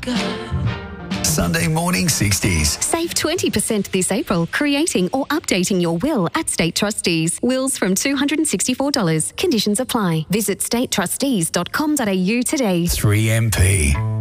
Sunday morning 60s. Save 20% this April creating or updating your will at State Trustees. Wills from $264. Conditions apply. Visit statetrustees.com.au today. 3MP.